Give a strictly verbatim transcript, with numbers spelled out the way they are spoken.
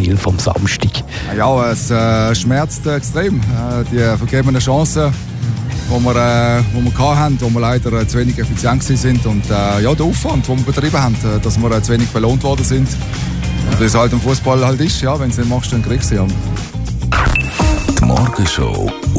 Spiel vom Samstag? Ja, es äh, schmerzt extrem. Äh, die vergebenen Chancen, die wir, äh, die wir hatten, wo wir leider äh, zu wenig effizient sind. Und äh, ja, der Aufwand, den wir betrieben haben, äh, dass wir äh, zu wenig belohnt worden sind. Und wie es halt im Fußball halt ist, ja, wenn du es nicht machst, dann kriegst du ja. Die Morgenshow